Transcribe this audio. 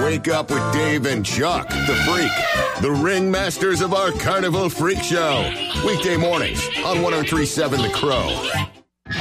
Wake up with Dave and Chuck, the Freak, the ringmasters of our Carnival Freak Show. Weekday mornings on 103.7 The Crow.